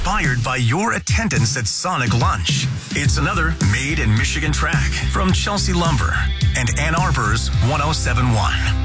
inspired by your attendance at Sonic Lunch. It's another Made in Michigan track from Chelsea Lumber and Ann Arbor's 1071.